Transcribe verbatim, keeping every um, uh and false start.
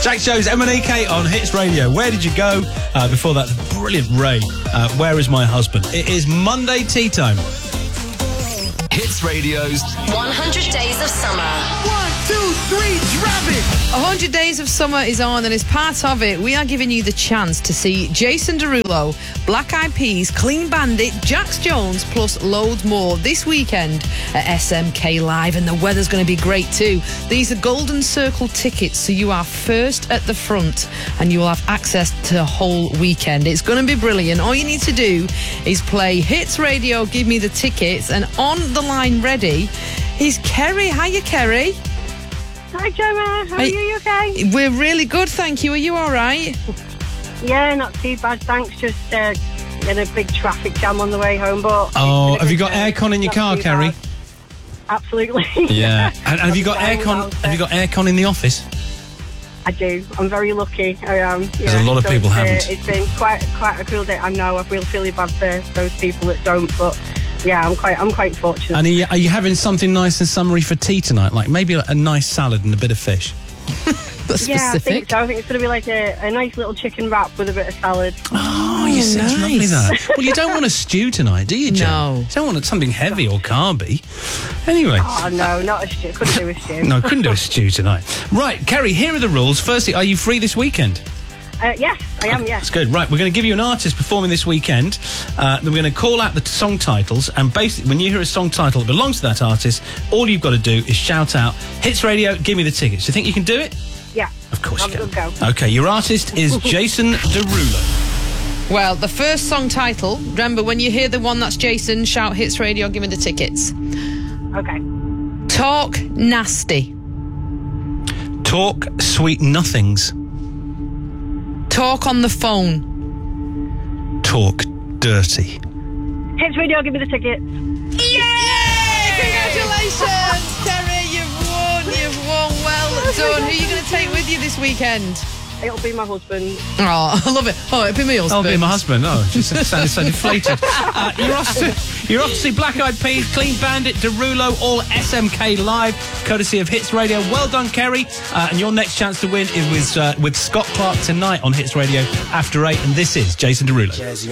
Jax Jones, M and E K on Hits Radio. Where did you go? Uh, before that, brilliant Ray. Uh, Where is my husband? It is Monday tea time. Hits Radio's one hundred Days of Summer. One, two, three, drop it! one hundred Days of Summer is on, and as part of it, we are giving you the chance to see Jason Derulo, Black Eyed Peas, Clean Bandit, Jax Jones, plus loads more this weekend at S M K Live, and the weather's going to be great too. These are Golden Circle tickets, so you are first at the front, and you will have access to the whole weekend. It's going to be brilliant. All you need to do is play Hits Radio, give me the tickets, and on the line ready is Kerry. Hiya, Kerry. Hi, Gemma. How are you? You okay? We're really good, thank you. Are you all right? Yeah, not too bad, thanks. Just uh, in a big traffic jam on the way home, but... Oh, have you got aircon in your car, Kerry? Bad. Absolutely. Yeah. And have you got aircon? Have you got aircon in the office? I do. I'm very lucky. I am. Because yeah, a lot of so people it's, haven't. Uh, it's been quite quite a cool day. I know. I feel really bad for those people that don't, but yeah, I'm quite I'm quite fortunate. And are you, are you having something nice and summery for tea tonight? Like maybe a, a nice salad and a bit of fish? That's yeah, specific. I think so. I think it's going to be like a, a nice little chicken wrap with a bit of salad. Oh, you said nice. lovely that. Well, you don't want a stew tonight, do you, Jen? No. You don't want something heavy or carby. Anyway. Oh, no, not a stew. Couldn't do a stew. No, couldn't do a stew tonight. Right, Kerry, here are the rules. Firstly, are you free this weekend? Uh, yes, I am, yes. That's good. Right, we're going to give you an artist performing this weekend. Uh, then we're going to call out the t- song titles, and basically, when you hear a song title that belongs to that artist, all you've got to do is shout out, Hits Radio, give me the tickets. Do you think you can do it? Yeah. Of course Have you a can. good go. Okay, your artist is Jason Derulo. Well, the first song title, remember, when you hear the one that's Jason, shout Hits Radio, give me the tickets. Okay. Talk Nasty. Talk Sweet Nothings. Talk on the phone. Talk Dirty. Hits Radio, give me the ticket. Yay! Congratulations, Terry, you've won, you've won, well done. Who are you going to take with you this weekend? It'll be my husband. Oh, I love it. Oh, it'll be my husband. I'll be my husband. Oh, she sounded so deflated. Uh, you're, off to, you're off to see Black Eyed Peas, Clean Bandit, Derulo, all S M K Live, courtesy of Hits Radio. Well done, Kerry. Uh, and your next chance to win is with uh, with Scott Clark tonight on Hits Radio after eight. And this is Jason Derulo.